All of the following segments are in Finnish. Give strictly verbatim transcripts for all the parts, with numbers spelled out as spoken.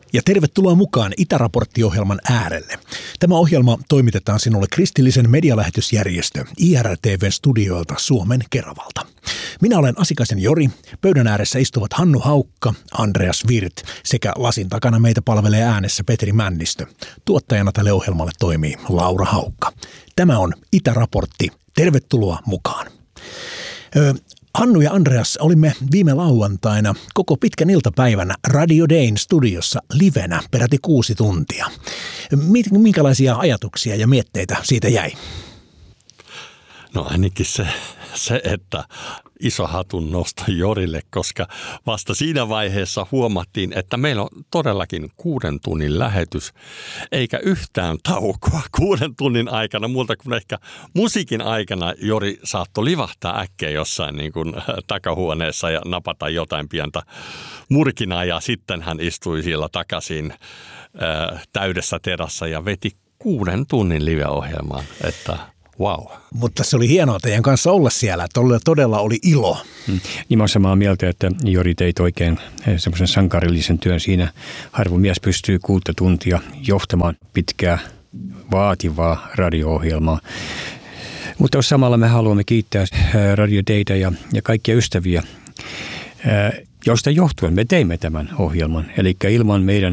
Ja tervetuloa mukaan Itäraportti-ohjelman äärelle. Tämä ohjelma toimitetaan sinulle kristillisen medialähetysjärjestö I R T V:n studioilta Suomen Keravalta. Minä olen Asikaisen Jori, pöydän ääressä istuvat Hannu Haukka, Andreas Wirth sekä lasin takana meitä palvelee äänessä Petri Männistö. Tuottajana tälle ohjelmalle toimii Laura Haukka. Tämä on Itäraportti. Tervetuloa mukaan. Öö, Hannu ja Andreas, olimme viime lauantaina koko pitkän iltapäivänä Radio Dayn studiossa livenä peräti kuusi tuntia. Minkälaisia ajatuksia ja mietteitä siitä jäi? No ainakin se, se, että iso hatun nosto Jorille, koska vasta siinä vaiheessa huomattiin, että meillä on todellakin kuuden tunnin lähetys, eikä yhtään taukoa kuuden tunnin aikana, muuta kuin ehkä musiikin aikana Jori saattoi livahtaa äkkiä jossain niin kuin takahuoneessa ja napata jotain pientä murkinaa, ja sitten hän istui siellä takaisin äh, täydessä terassa ja veti kuuden tunnin live-ohjelmaan, että wow. Mutta se oli hienoa teidän kanssa olla siellä, että todella oli ilo. Hmm. Niin mä olen samaa mieltä, että Jori teit oikein semmoisen sankarillisen työn siinä. Harvo mies pystyy kuutta tuntia johtamaan pitkää, vaativaa radio-ohjelmaa. Mutta samalla me haluamme kiittää Radio Dayta ja, ja kaikkia ystäviä, joista johtuen me teimme tämän ohjelman. Eli ilman meidän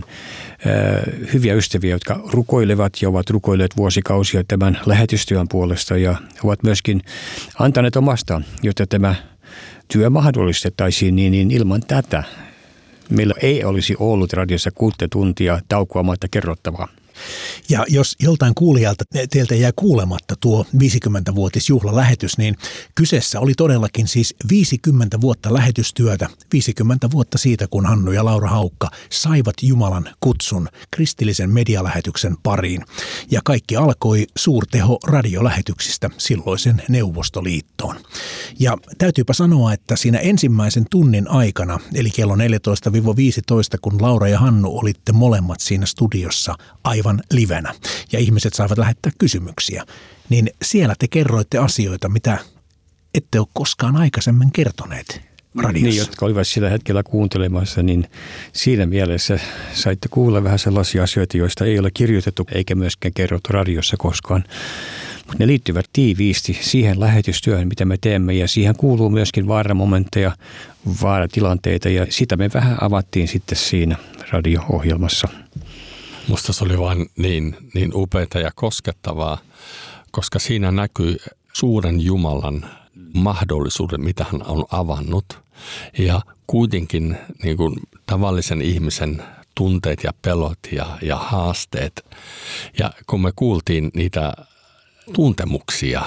äh, hyviä ystäviä, jotka rukoilevat ja ovat rukoilleet vuosikausia tämän lähetystyön puolesta ja ovat myöskin antaneet omasta, jotta tämä työ mahdollistettaisiin, niin, niin ilman tätä meillä ei olisi ollut radiossa kuutta tuntia taukoamatta kerrottavaa. Ja jos joltain kuulijalta teiltä jää kuulematta tuo viisikymmenvuotisjuhlalähetys, niin kyseessä oli todellakin siis viisikymmentä vuotta lähetystyötä, viisikymmentä vuotta siitä, kun Hannu ja Laura Haukka saivat Jumalan kutsun kristillisen medialähetyksen pariin. Ja kaikki alkoi suurteho radiolähetyksistä silloisen Neuvostoliittoon. Ja täytyypä sanoa, että siinä ensimmäisen tunnin aikana, eli kello neljätoista viisitoista, kun Laura ja Hannu olitte molemmat siinä studiossa aivan livenä ja ihmiset saivat lähettää kysymyksiä, niin siellä te kerroitte asioita, mitä ette ole koskaan aikaisemmin kertoneet radiossa. Niin, jotka olivat sillä hetkellä kuuntelemassa, niin siinä mielessä saitte kuulla vähän sellaisia asioita, joista ei ole kirjoitettu eikä myöskään kerrottu radiossa koskaan. Mutta ne liittyvät tiiviisti siihen lähetystyöhön, mitä me teemme, ja siihen kuuluu myöskin vaaramomentteja, vaaratilanteita, ja sitä me vähän avattiin sitten siinä radio-ohjelmassa. Musta se oli vain niin, niin upeata ja koskettavaa, koska siinä näkyy suuren Jumalan mahdollisuuden, mitä hän on avannut. Ja kuitenkin niin kuin tavallisen ihmisen tunteet ja pelot ja, ja haasteet. Ja kun me kuultiin niitä tuntemuksia,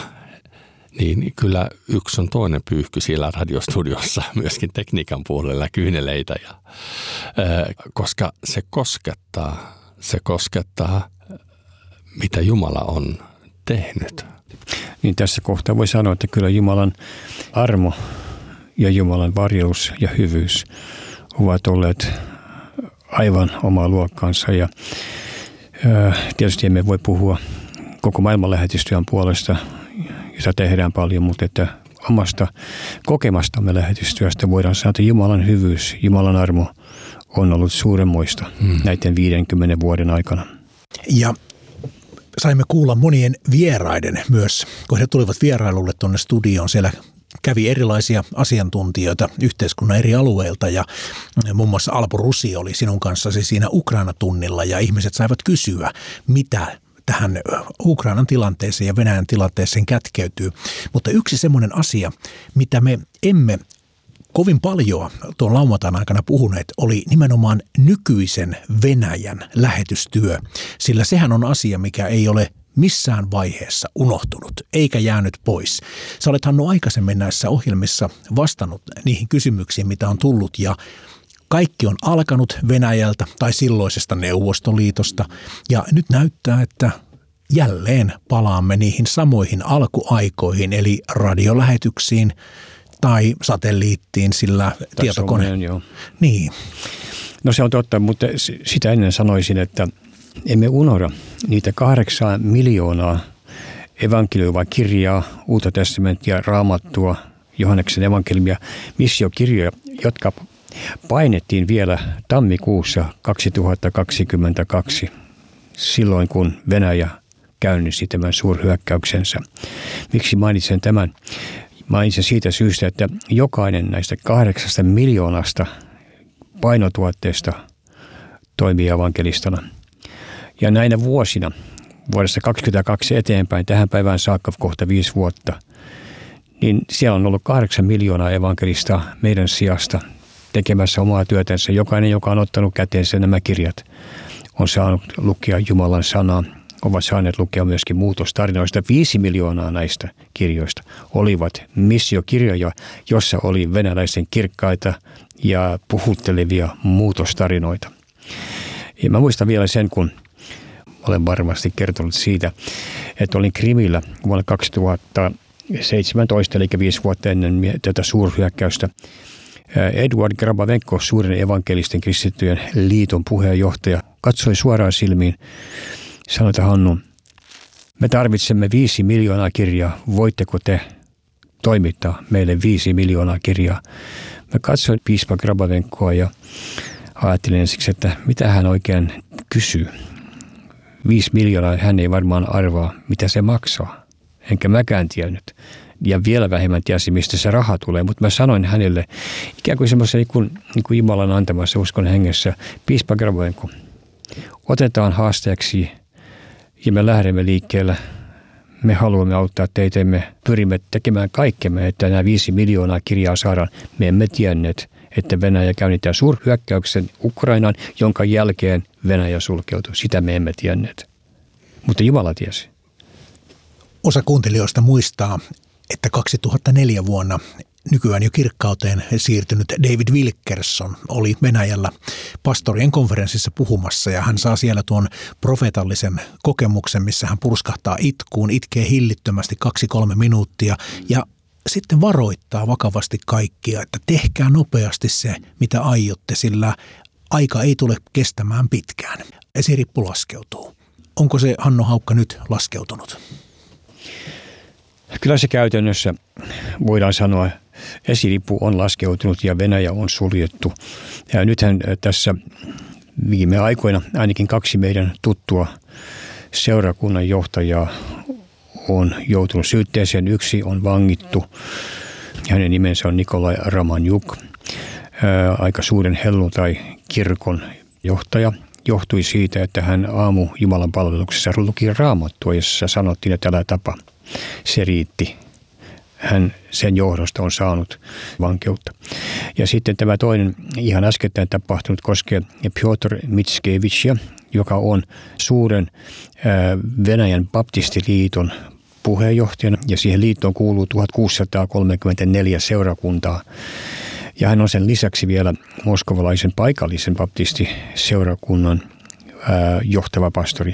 niin kyllä yksi on toinen pyyhky siellä radiostudiossa, myöskin tekniikan puolella kyyneleitä, ja, ää, koska se koskettaa. Se koskettaa, mitä Jumala on tehnyt. Niin tässä kohtaa voi sanoa, että kyllä Jumalan armo ja Jumalan varjelus ja hyvyys ovat olleet aivan omaa luokkaansa. Ja ää, tietysti emme voi puhua koko maailman lähetystyön puolesta, jota tehdään paljon, mutta että omasta kokemastamme lähetystyöstä voidaan sanoa, että Jumalan hyvyys, Jumalan armo on ollut suuremmoista hmm. näiden viidenkymmenen vuoden aikana. Ja saimme kuulla monien vieraiden myös, kun he tulivat vierailulle tuonne studioon. Siellä kävi erilaisia asiantuntijoita yhteiskunnan eri alueilta, ja muun muassa Alpo Rusi oli sinun kanssasi siinä Ukraina-tunnilla, ja ihmiset saivat kysyä, mitä tähän Ukrainan tilanteeseen ja Venäjän tilanteeseen kätkeytyy. Mutta yksi semmoinen asia, mitä me emme kovin paljon tuon lauantain aikana puhuneet, oli nimenomaan nykyisen Venäjän lähetystyö, sillä sehän on asia, mikä ei ole missään vaiheessa unohtunut eikä jäänyt pois. Sä olet, Hannu, aikaisemmin näissä ohjelmissa vastannut niihin kysymyksiin, mitä on tullut, ja kaikki on alkanut Venäjältä tai silloisesta Neuvostoliitosta, ja nyt näyttää, että jälleen palaamme niihin samoihin alkuaikoihin, eli radiolähetyksiin tai satelliittiin, sillä tietokone. Joo. Niin. No se on totta, mutta sitä ennen sanoisin, että emme unohda niitä kahdeksan miljoonaa evankelioivaa kirjaa, Uutta testamenttia, Raamattua, Johanneksen evankeliumia, missiokirjoja, jotka painettiin vielä tammikuussa kaksituhattakaksikymmentäkaksi, silloin kun Venäjä käynnisti tämän suurhyökkäyksensä. Miksi mainitsen tämän? Mainitsen siitä syystä, että jokainen näistä kahdeksasta miljoonasta painotuotteesta toimii evankelistana. Ja näinä vuosina, vuodesta kaksikymmentäkaksi eteenpäin, tähän päivään saakka kohta viisi vuotta, niin siellä on ollut kahdeksan miljoonaa evankelista meidän sijasta tekemässä omaa työtänsä. Jokainen, joka on ottanut käteensä nämä kirjat, on saanut lukea Jumalan sanaa, ovat saaneet lukea myöskin muutostarinoista. Viisi miljoonaa näistä kirjoista olivat missiokirjoja, jossa oli venäläisten kirkkaita ja puhuttelevia muutostarinoita. Ja mä muistan vielä sen, kun olen varmasti kertonut siitä, että olin Krimillä vuonna kaksituhattaseitsemäntoista, eli viisi vuotta ennen tätä suurhyökkäystä. Eduard Grabavenko, suuren evankelisten kristittyjen liiton puheenjohtaja, katsoi suoraan silmiin. Sanoi, että Hannu, me tarvitsemme viisi miljoonaa kirjaa. Voitteko te toimittaa meille viisi miljoonaa kirjaa? Mä katsoin piispa Grabavenkoa ja ajattelin ensiksi, että mitä hän oikein kysyy. Viisi miljoonaa, hän ei varmaan arvaa, mitä se maksaa. Enkä mäkään tiennyt. Ja vielä vähemmän tiesi, mistä se raha tulee. Mutta mä sanoin hänelle ikään kuin semmoisen niin kuin, niin kuin Jumalan antamassa uskon hengessä. Piispa Grabavenko, otetaan haasteeksi ja me lähdemme liikkeelle. Me haluamme auttaa teitä, me pyrimme tekemään kaikkemme, että nämä viisi miljoonaa kirjaa saadaan. Me emme tienneet, että Venäjä käynnistää suurhyökkäyksen Ukrainaan, jonka jälkeen Venäjä sulkeutui. Sitä me emme tienneet. Mutta Jumala tiesi. Osa kuuntelijoista muistaa, että kaksituhattaneljä vuonna nykyään jo kirkkauteen siirtynyt David Wilkerson oli Venäjällä pastorien konferenssissa puhumassa ja hän saa siellä tuon profeetallisen kokemuksen, missä hän purskahtaa itkuun, itkee hillittömästi kaksi kolme minuuttia ja sitten varoittaa vakavasti kaikkia, että tehkää nopeasti se, mitä aiotte, sillä aika ei tule kestämään pitkään. Esirippu laskeutuu. Onko se, Hanno Haukka, nyt laskeutunut? Kyllä se käytännössä voidaan sanoa, esirippu on laskeutunut ja Venäjä on suljettu. Ja nythän tässä viime aikoina ainakin kaksi meidän tuttua seurakunnan johtajaa on joutunut syytteeseen. Yksi on vangittu. Hänen nimensä on Nikolai Ramanjuk, aika suuren helluntai-kirkon johtaja. Johtui siitä, että hän aamu Jumalan palveluksessa luki Raamattua, jossa sanottiin, että tällä tapa. Se riitti. Hän sen johdosta on saanut vankeutta. Ja sitten tämä toinen ihan äskettäin tapahtunut koskee Piotr Mitskevicia, joka on suuren Venäjän baptistiliiton puheenjohtajana. Ja siihen liittoon kuuluu tuhatkuusisataakolmekymmentäneljä seurakuntaa. Ja hän on sen lisäksi vielä moskovalaisen paikallisen baptistiseurakunnan johtava pastori.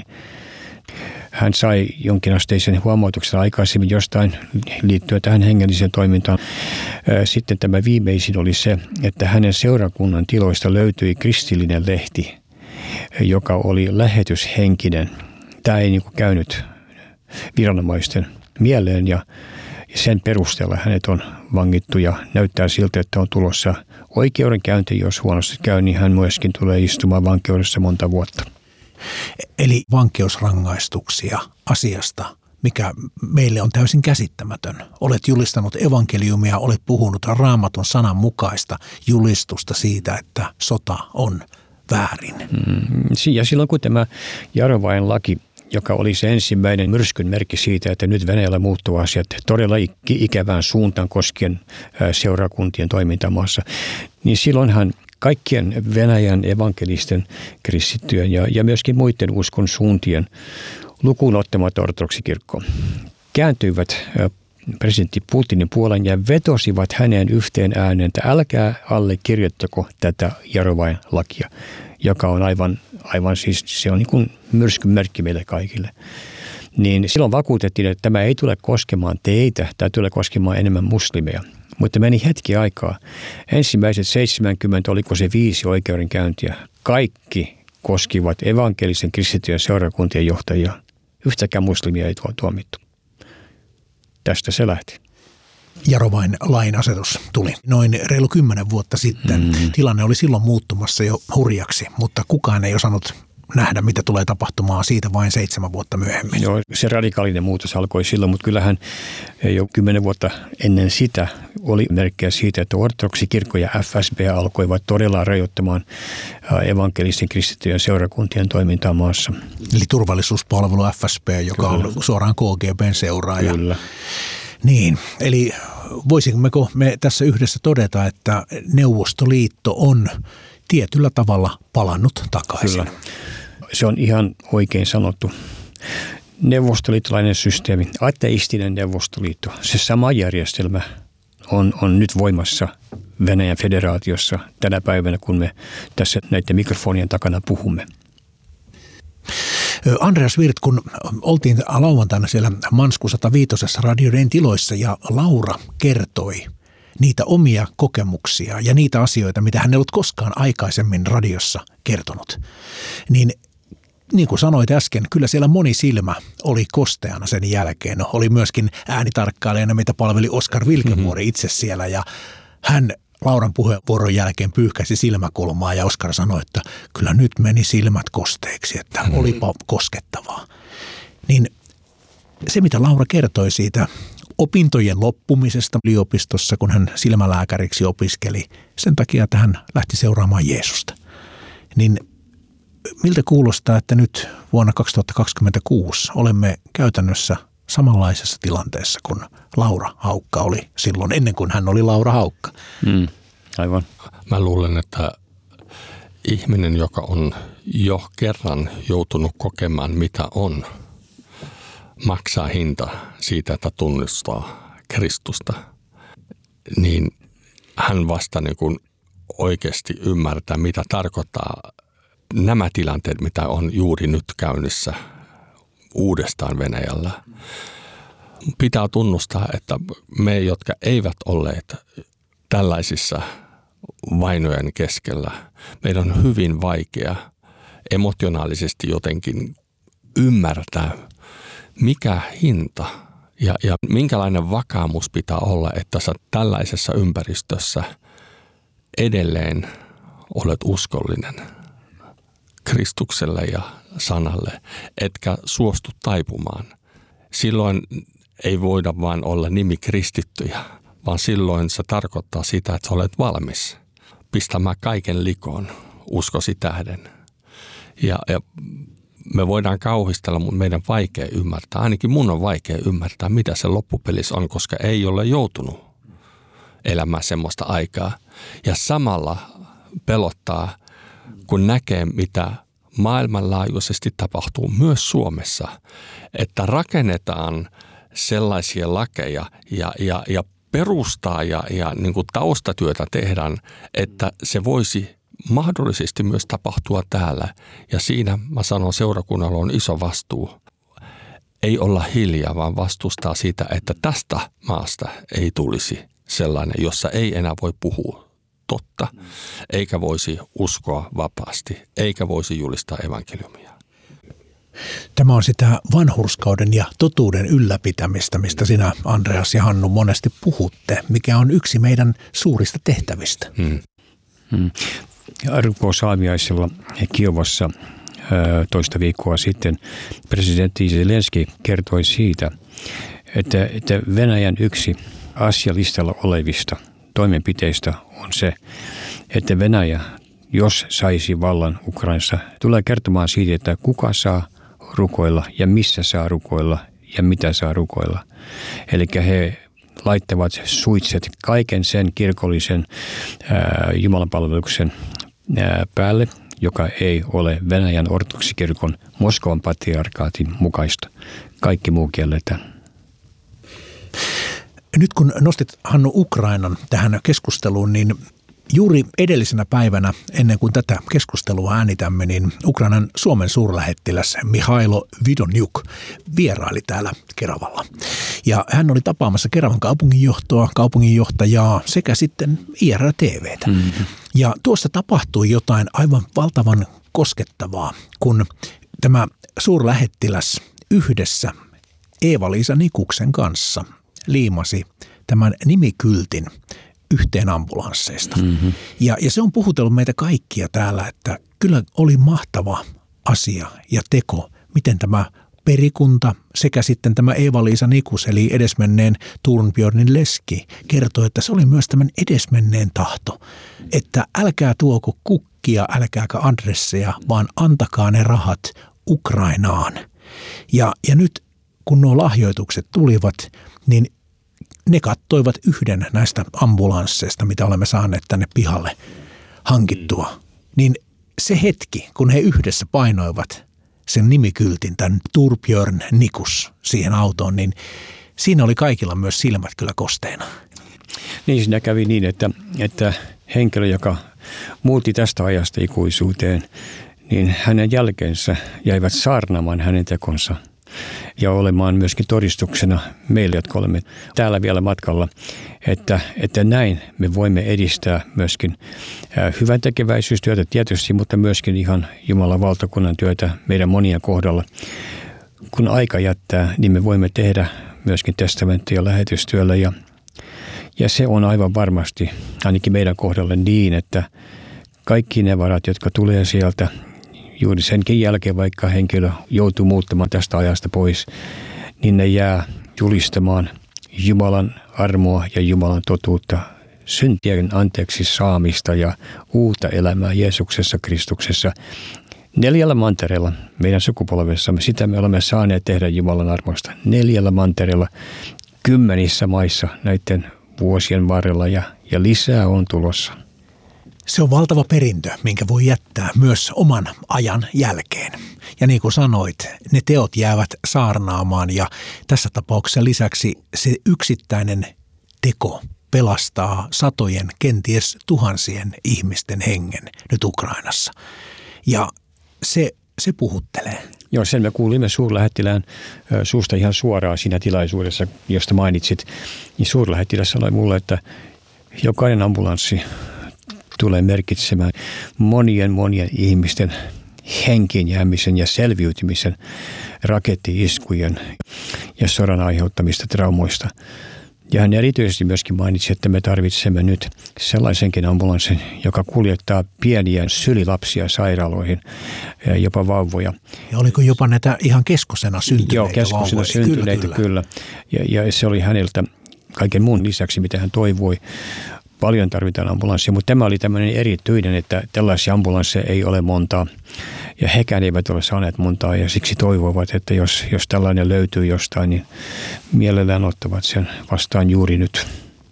Hän sai jonkinasteisen huomautuksen aikaisemmin jostain liittyen tähän hengelliseen toimintaan. Sitten tämä viimeisin oli se, että hänen seurakunnan tiloista löytyi kristillinen lehti, joka oli lähetyshenkinen. Tämä ei niin kuin käynyt viranomaisten mieleen ja sen perusteella hänet on vangittu ja näyttää siltä, että on tulossa oikeudenkäynti. Jos huonosti käy, niin hän myöskin tulee istumaan vankeudessa monta vuotta. Eli vankeusrangaistuksia asiasta, mikä meille on täysin käsittämätön. Olet julistanut evankeliumia, olet puhunut Raamatun sanan mukaista julistusta siitä, että sota on väärin. Ja silloin kun tämä Jarovain laki, joka oli se ensimmäinen myrskyn merkki siitä, että nyt Venäjällä muuttuu asiat todella ikävään suuntaan koskien seurakuntien toimintamaassa, niin silloinhan kaikkien Venäjän evankelisten kristittyjen ja, ja myöskin muiden uskon suuntien lukuun ottamatta ortodoksikirkko kääntyivät presidentti Putinin puolen ja vetosivat häneen yhteen ääneen, että älkää allekirjoittako tätä Jarovain lakia, joka on aivan, aivan siis se on niin kuin myrskyn merkki meille kaikille. Niin silloin vakuutettiin, että tämä ei tule koskemaan teitä, tämä tulee koskemaan enemmän muslimeja. Mutta meni hetki aikaa. Ensimmäiset seitsemänkymmentä, oliko se viisi oikeudenkäyntiä, kaikki koskivat evankelisen kristittyjen seurakuntien johtajia. Yhtäkään muslimia ei tuomittu. Tästä se lähti. Jarovain lain asetus tuli noin reilu kymmenen vuotta sitten. Mm. Tilanne oli silloin muuttumassa jo hurjaksi, mutta kukaan ei osannut nähdä, mitä tulee tapahtumaan siitä vain seitsemän vuotta myöhemmin. Joo, se radikaalinen muutos alkoi silloin, mutta kyllähän jo kymmenen vuotta ennen sitä oli merkkejä siitä, että ortodoksikirkko ja F S B alkoivat todella rajoittamaan evankelisten kristittyjen seurakuntien toimintaa maassa. Eli turvallisuuspalvelu F S B, joka Kyllä. on suoraan K G B:n seuraaja. Kyllä. Niin, eli voisimmeko me tässä yhdessä todeta, että Neuvostoliitto on tietyllä tavalla palannut takaisin? Kyllä. Se on ihan oikein sanottu. Neuvostoliittolainen systeemi, ateistinen Neuvostoliitto, se sama järjestelmä on, on nyt voimassa Venäjän federaatiossa tänä päivänä, kun me tässä näiden mikrofonien takana puhumme. Andreas Wirth, kun oltiin lauantaina siellä Mansku sata viisi radioiden tiloissa ja Laura kertoi niitä omia kokemuksia ja niitä asioita, mitä hän ei ollut koskaan aikaisemmin radiossa kertonut, niin niin kuin sanoit äsken, kyllä siellä moni silmä oli kosteana sen jälkeen. No, oli myöskin äänitarkkailijana, mitä palveli Oskar Vilkevuori mm-hmm. itse siellä ja hän Lauran puheenvuoron jälkeen pyyhkäsi silmäkulmaa ja Oskar sanoi, että kyllä nyt meni silmät kosteeksi, että mm-hmm. olipa koskettavaa. Niin se, mitä Laura kertoi siitä opintojen loppumisesta yliopistossa, kun hän silmälääkäriksi opiskeli, sen takia, että hän lähti seuraamaan Jeesusta, niin miltä kuulostaa, että nyt vuonna kaksituhattakaksikymmentäkuusi olemme käytännössä samanlaisessa tilanteessa kuin Laura Haukka oli silloin, ennen kuin hän oli Laura Haukka? Mm, aivan. Mä luulen, että ihminen, joka on jo kerran joutunut kokemaan, mitä on, maksaa hinta siitä, että tunnistaa Kristusta, niin hän vasta niin kuin oikeasti ymmärtää, mitä tarkoittaa nämä tilanteet, mitä on juuri nyt käynnissä uudestaan Venäjällä. Pitää tunnustaa, että me, jotka eivät olleet tällaisissa vainojen keskellä, meidän on hyvin vaikea emotionaalisesti jotenkin ymmärtää, mikä hinta ja, ja minkälainen vakaumus pitää olla, että sä tällaisessa ympäristössä edelleen olet uskollinen Kristukselle ja sanalle, etkä suostu taipumaan. Silloin ei voida vain olla nimi kristittyjä, vaan silloin se tarkoittaa sitä, että olet valmis pistämään kaiken likoon uskosi tähden. Ja, ja me voidaan kauhistella, mutta meidän vaikea ymmärtää, ainakin mun on vaikea ymmärtää, mitä se loppupelissä on, koska ei ole joutunut elämään semmoista aikaa. Ja samalla pelottaa, kun näkee, mitä maailmanlaajuisesti tapahtuu myös Suomessa, että rakennetaan sellaisia lakeja ja, ja, ja perustaa ja, ja niin kuin taustatyötä tehdään, että se voisi mahdollisesti myös tapahtua täällä. Ja siinä mä sanon, seurakunnalla on iso vastuu. Ei olla hiljaa, vaan vastustaa sitä, että tästä maasta ei tulisi sellainen, jossa ei enää voi puhua totta, eikä voisi uskoa vapaasti, eikä voisi julistaa evankeliumia. Tämä on sitä vanhurskauden ja totuuden ylläpitämistä, mistä sinä, Andreas ja Hannu, monesti puhutte, mikä on yksi meidän suurista tehtävistä. Hmm. Hmm. Rukoussaamiaisella Kiovassa toista viikkoa sitten presidentti Zelenski kertoi siitä, että, että Venäjän yksi asialistalla olevista toimenpiteistä on se, että Venäjä, jos saisi vallan Ukrainassa, tulee kertomaan siitä, että kuka saa rukoilla ja missä saa rukoilla ja mitä saa rukoilla. Eli he laittavat suitset kaiken sen kirkollisen ää, jumalanpalveluksen ää, päälle, joka ei ole Venäjän ortodoksikirkon Moskovan patriarkaatin mukaista. Kaikki muu kielletään. Nyt kun nostit, Hannu, Ukrainan tähän keskusteluun, niin juuri edellisenä päivänä, ennen kuin tätä keskustelua äänitämme, niin Ukrainan Suomen suurlähettiläs Mihailo Vidonjuk vieraili täällä Keravalla. Ja hän oli tapaamassa Keravan kaupunginjohtoa, kaupunginjohtajaa sekä sitten I R T V:tä. Mm-hmm. Ja tuossa tapahtui jotain aivan valtavan koskettavaa, kun tämä suurlähettiläs yhdessä Eeva-Liisa Nikuksen kanssa liimasi tämän nimikyltin yhteen ambulansseista. Mm-hmm. Ja, ja se on puhutellut meitä kaikkia täällä, että kyllä oli mahtava asia ja teko, miten tämä perikunta sekä sitten tämä Eeva-Liisa Nikus, eli edesmenneen Turnbjörnin leski, kertoi, että se oli myös tämän edesmenneen tahto, että älkää tuoko kukkia, älkääkä adresseja, vaan antakaa ne rahat Ukrainaan. Ja, ja nyt kun nuo lahjoitukset tulivat, niin ne kattoivat yhden näistä ambulansseista, mitä olemme saaneet tänne pihalle hankittua. Niin se hetki, kun he yhdessä painoivat sen nimikyltin, tämän Turnbjörn Nikus siihen autoon, niin siinä oli kaikilla myös silmät kyllä kosteena. Niin siinä kävi niin, että, että henkilö, joka muutti tästä ajasta ikuisuuteen, niin hänen jälkeensä jäivät saarnaamaan hänen tekonsa ja olemaan myöskin todistuksena meille, jotka olemme täällä vielä matkalla, että, että näin me voimme edistää myöskin hyvän tekeväisyystyötä tietysti, mutta myöskin ihan Jumalan valtakunnan työtä meidän monien kohdalla. Kun aika jättää, niin me voimme tehdä myöskin testamentti- ja lähetystyöllä ja, ja se on aivan varmasti ainakin meidän kohdalle niin, että kaikki ne varat, jotka tulee sieltä, juuri senkin jälkeen, vaikka henkilö joutuu muuttamaan tästä ajasta pois, niin ne jää julistamaan Jumalan armoa ja Jumalan totuutta, syntien anteeksi saamista ja uutta elämää Jeesuksessa Kristuksessa. Neljällä mantereella meidän sukupolvessamme, sitä me olemme saaneet tehdä Jumalan armosta. Neljällä mantereella, kymmenissä maissa näiden vuosien varrella ja, ja lisää on tulossa. Se on valtava perintö, minkä voi jättää myös oman ajan jälkeen. Ja niin kuin sanoit, ne teot jäävät saarnaamaan ja tässä tapauksessa lisäksi se yksittäinen teko pelastaa satojen, kenties tuhansien ihmisten hengen nyt Ukrainassa. Ja se, se puhuttelee. Joo, sen me kuulimme suurlähettilään suusta ihan suoraan siinä tilaisuudessa, josta mainitsit. Niin suurlähettiläs sanoi mulle, että jokainen ambulanssi tulee merkitsemään monien monien ihmisten henkiin jäämisen ja selviytymisen raketti-iskujen ja sodan aiheuttamista traumoista. Ja hän erityisesti myöskin mainitsi, että me tarvitsemme nyt sellaisenkin ambulanssin, joka kuljettaa pieniä sylilapsia sairaaloihin, jopa vauvoja. Ja oliko jopa näitä ihan keskosena syntyneitä Joo, keskosena vauvoja? syntyneitä, kyllä. kyllä. Ja, ja se oli häneltä kaiken muun lisäksi, mitä hän toivoi. Paljon tarvitaan ambulanssia, mutta tämä oli tämmöinen erityinen, että tällaisia ambulansseja ei ole montaa ja hekään eivät ole saaneet montaa ja siksi toivovat, että jos, jos tällainen löytyy jostain, niin mielellään ottavat sen vastaan juuri nyt.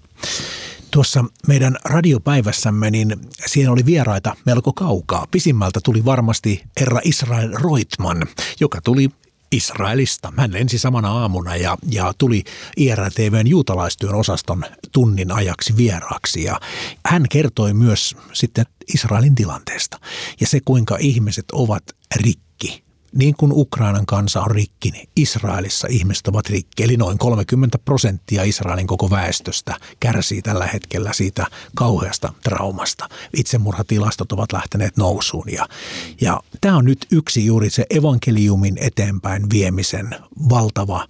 Tuossa meidän radiopäivässämme, niin siinä oli vieraita melko kaukaa. Pisimmältä tuli varmasti herra Israel Roitman, joka tuli Israelista. Hän lensi samana aamuna ja, ja tuli I R T V:n juutalaistyön osaston tunnin ajaksi vieraaksi. Ja hän kertoi myös sitten Israelin tilanteesta ja se, kuinka ihmiset ovat rikki. Niin kuin Ukrainan kansa on rikki, niin Israelissa ihmiset ovat rikki. Eli noin kolmekymmentä prosenttia Israelin koko väestöstä kärsii tällä hetkellä siitä kauheasta traumasta. Itsemurhatilastot ovat lähteneet nousuun. Ja, ja tämä on nyt yksi juuri se evankeliumin eteenpäin viemisen valtava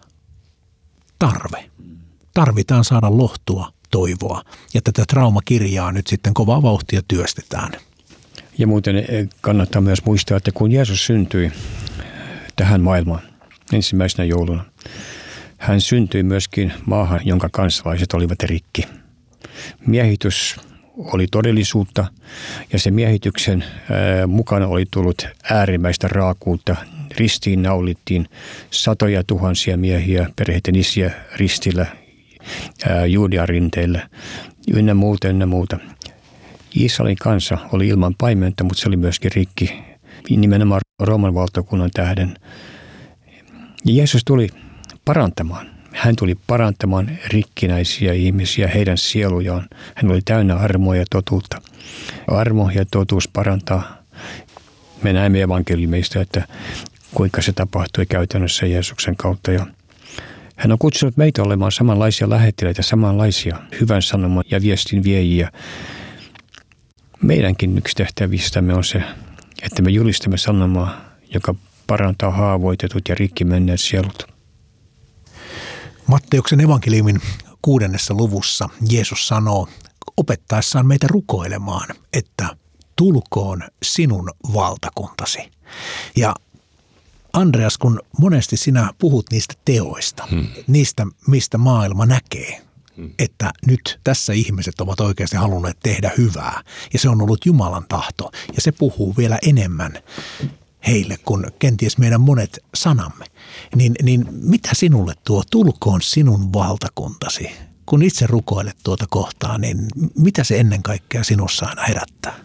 tarve. Tarvitaan saada lohtua, toivoa. Ja tätä traumakirjaa nyt sitten kovaa vauhtia työstetään. Ja muuten kannattaa myös muistaa, että kun Jeesus syntyi tähän maailmaan ensimmäisenä jouluna, hän syntyi myöskin maahan, jonka kansalaiset olivat rikki. Miehitys oli todellisuutta ja se miehityksen ää, mukana oli tullut äärimmäistä raakuutta. Ristiin naulittiin satoja tuhansia miehiä, perheiden isiä ristillä, Juudean rinteillä, ynnä muuta, ynnä muuta. Israelin kansa oli ilman paimenta, mutta se oli myöskin rikki, nimenomaan Rooman valtakunnan tähden. Ja Jeesus tuli parantamaan. Hän tuli parantamaan rikkinäisiä ihmisiä, heidän sielujaan. Hän oli täynnä armoa ja totuutta. Armo ja totuus parantaa. Me näemme evankeliumeista, että kuinka se tapahtui käytännössä Jeesuksen kautta. Ja hän on kutsunut meitä olemaan samanlaisia lähettiläitä, samanlaisia hyvän sanoman ja viestin viejiä. Meidänkin yksi tehtävistämme on se, että me julistamme sanomaa, joka parantaa haavoitetut ja rikki menneet sielut. Matteuksen evankeliumin kuudennessa luvussa Jeesus sanoo opettaessaan meitä rukoilemaan, että tulkoon sinun valtakuntasi. Ja Andreas, kun monesti sinä puhut niistä teoista, hmm. niistä mistä maailma näkee, hmm. että nyt tässä ihmiset ovat oikeasti halunneet tehdä hyvää ja se on ollut Jumalan tahto ja se puhuu vielä enemmän heille kuin kenties meidän monet sanamme. Niin, niin mitä sinulle tuo tulkoon sinun valtakuntasi? Kun itse rukoilet tuota kohtaa, niin mitä se ennen kaikkea sinussa aina herättää?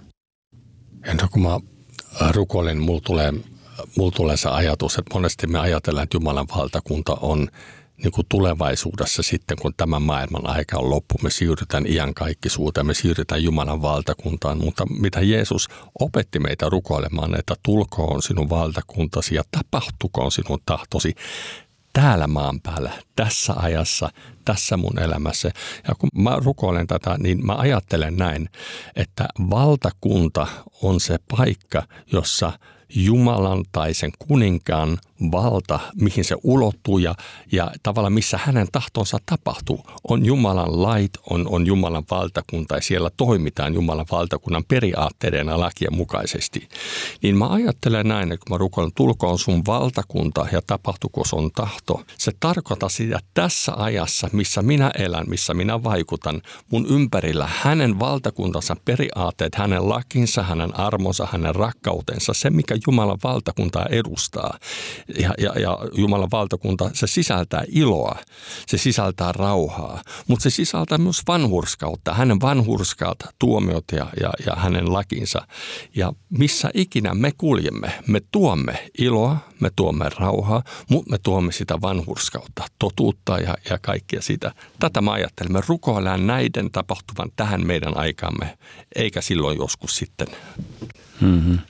Ja kun mä rukoilen, mulla tulee, mulla tulee se ajatus, että monesti me ajatellaan, että Jumalan valtakunta on niin kuin tulevaisuudessa sitten, kun tämän maailman aika on loppu, me siirrytään iankaikkisuuteen, me siirrytään Jumalan valtakuntaan, mutta mitä Jeesus opetti meitä rukoilemaan, että tulkoon sinun valtakuntasi ja tapahtukoon sinun tahtosi täällä maan päällä, tässä ajassa, tässä mun elämässä. Ja kun mä rukoilen tätä, niin mä ajattelen näin, että valtakunta on se paikka, jossa Jumalan tai sen kuninkaan valta, mihin se ulottuu ja, ja tavallaan missä hänen tahtonsa tapahtuu, on Jumalan lait, on, on Jumalan valtakunta ja siellä toimitaan Jumalan valtakunnan periaatteiden ja lakien mukaisesti. Niin mä ajattelen näin, että kun mä rukoilen, tulkoon sun valtakunta ja tapahtuko sun tahto, se tarkoittaa sitä tässä ajassa, missä minä elän, missä minä vaikutan, mun ympärillä hänen valtakuntansa periaatteet, hänen lakinsa, hänen armonsa, hänen rakkautensa, se mikä Jumalan valtakuntaa edustaa. Ja, ja, ja Jumalan valtakunta, se sisältää iloa, se sisältää rauhaa, mutta se sisältää myös vanhurskautta, hänen vanhurskaat tuomiot ja, ja, ja hänen lakinsa. Ja missä ikinä me kuljemme, me tuomme iloa, me tuomme rauhaa, mutta me tuomme sitä vanhurskautta, totuutta ja, ja kaikkea sitä. Tätä mä ajattelen, me rukoillaan näiden tapahtuvan tähän meidän aikaamme, eikä silloin joskus sitten. Mm-hmm.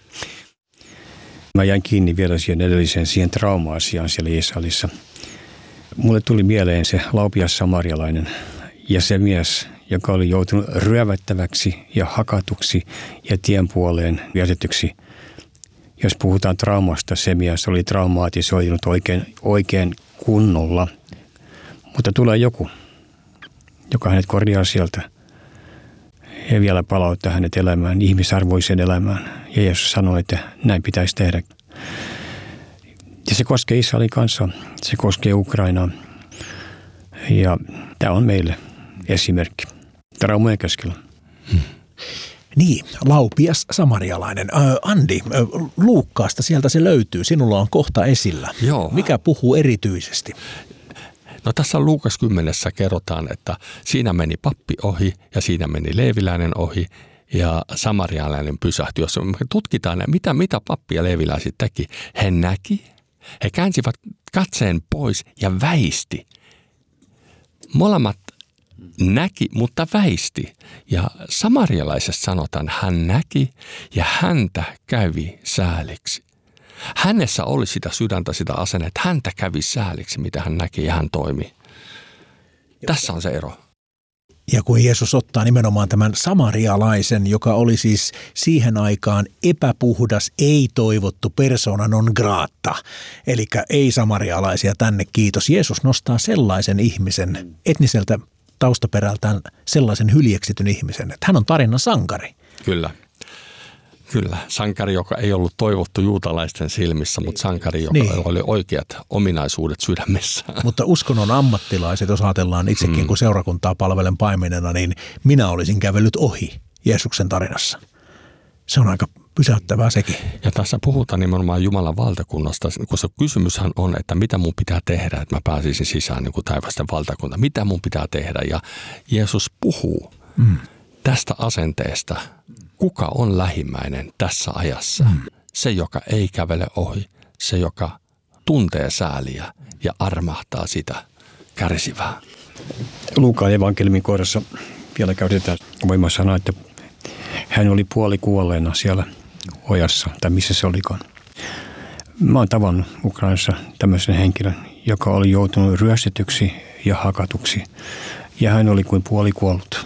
Mä jäin kiinni vielä siihen edelliseen, siihen trauma-asiaan siellä Israelissa. Mulle tuli mieleen se laupias samarialainen ja se mies, joka oli joutunut ryövättäväksi ja hakatuksi ja tien puoleen vietetyksi. Jos puhutaan traumasta, se mies oli traumaatisoitunut oikein, oikein kunnolla. Mutta tulee joku, joka hänet korjaa sieltä ja vielä palauttaa hänet elämään, ihmisarvoiseen elämään. Ja Jeesus sanoi, että näin pitäisi tehdä. Ja se koskee Israelin kansaa, se koskee Ukrainaa. Ja tämä on meille esimerkki traumojen keskellä. Hmm. Niin, laupias samarialainen. Ö, Andi, ö, Luukkaasta sieltä se löytyy. Sinulla on kohta esillä. Joo. Mikä puhuu erityisesti? No tässä Luukas kymmenessä kerrotaan, että siinä meni pappi ohi ja siinä meni leeviläinen ohi ja samarialainen pysähtyi. Jos me tutkitaan, mitä, mitä pappi ja leeviläiset teki, he näki, he käänsivät katseen pois ja väisti. Molemmat näki, mutta väisti. Ja samarialaisessa sanotaan, hän näki ja häntä kävi sääliksi. Hänessä oli sitä sydäntä, sitä asennetta, että häntä kävi sääliksi, mitä hän näki ja hän toimi. Tässä on se ero. Ja kun Jeesus ottaa nimenomaan tämän samarialaisen, joka oli siis siihen aikaan epäpuhdas, ei-toivottu persona non grata, eli ei samarialaisia tänne kiitos. Jeesus nostaa sellaisen ihmisen, etniseltä taustaperältään sellaisen hyljeksityn ihmisen, että hän on tarinan sankari. Kyllä. Kyllä, sankari, joka ei ollut toivottu juutalaisten silmissä, mutta sankari, joka niin. oli oikeat ominaisuudet sydämessä. Mutta uskonnon ammattilaiset, jos ajatellaan itsekin, mm. kun seurakuntaa palvelen paimenena, niin minä olisin kävellyt ohi Jeesuksen tarinassa. Se on aika pysäyttävää sekin. Ja tässä puhutaan nimenomaan Jumalan valtakunnasta, kun se kysymyshän on, että mitä mun pitää tehdä, että mä pääsisin sisään niin kuin taivasten valtakunta. Mitä mun pitää tehdä? Ja Jeesus puhuu mm. tästä asenteesta. Kuka on lähimmäinen tässä ajassa? Mm. Se, joka ei kävele ohi, se, joka tuntee sääliä ja armahtaa sitä kärsivää. Luukaan evankeliumin kohdassa vielä käytetään voimaa sanoa, että hän oli puolikuolleena siellä ojassa, tai missä se olikaan. Mä oon tavannut Ukrainassa tämmöisen henkilön, joka oli joutunut ryöstetyksi ja hakatuksi, ja hän oli kuin puolikuollut.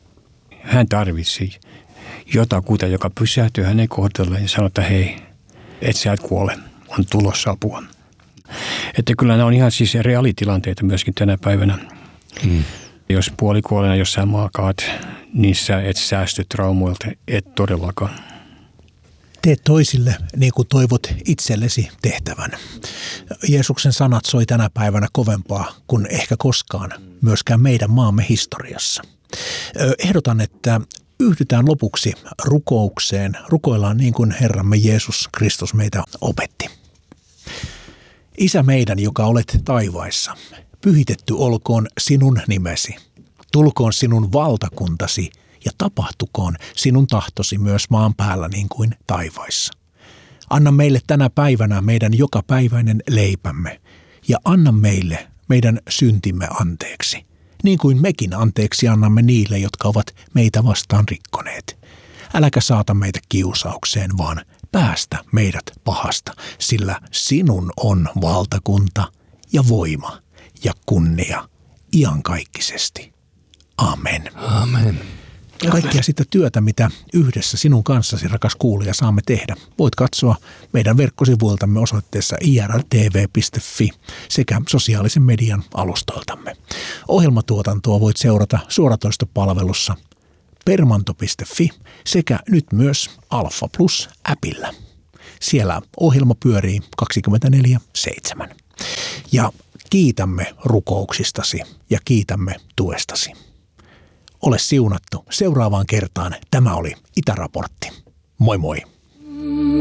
Hän tarvitsi jotakuta, joka pysähtyy hänen kohdalleen ja sanoo, että hei, et sä et kuole, on tulossa apua. Että kyllä nämä on ihan siis reaalitilanteita myöskin tänä päivänä. Mm. Jos puolikuolena jossain maakaat, niin sä et säästy traumoilta, et todellakaan. Tee toisille niin kuin toivot itsellesi tehtävän. Jeesuksen sanat soi tänä päivänä kovempaa kuin ehkä koskaan myöskään meidän maamme historiassa. Ehdotan, että yhdytään lopuksi rukoukseen. Rukoillaan niin kuin Herramme Jeesus Kristus meitä opetti. Isä meidän, joka olet taivaissa, pyhitetty olkoon sinun nimesi. Tulkoon sinun valtakuntasi ja tapahtukoon sinun tahtosi myös maan päällä niin kuin taivaissa. Anna meille tänä päivänä meidän jokapäiväinen leipämme ja anna meille meidän syntimme anteeksi, niin kuin mekin anteeksi annamme niille, jotka ovat meitä vastaan rikkoneet. Äläkä saata meitä kiusaukseen, vaan päästä meidät pahasta, sillä sinun on valtakunta ja voima ja kunnia iankaikkisesti. Amen. Amen. Kaikkea sitä työtä, mitä yhdessä sinun kanssasi, rakas kuulija, saamme tehdä, voit katsoa meidän verkkosivuiltamme osoitteessa i r l t v piste f i sekä sosiaalisen median alustoiltamme. Ohjelmatuotantoa voit seurata suoratoistopalvelussa permanto piste f i sekä nyt myös Alfa Plus-äpillä. Siellä ohjelma pyörii kaksikymmentäneljä seitsemän. Ja kiitämme rukouksistasi ja kiitämme tuestasi. Ole siunattu. Seuraavaan kertaan tämä oli Itäraportti. Moi moi.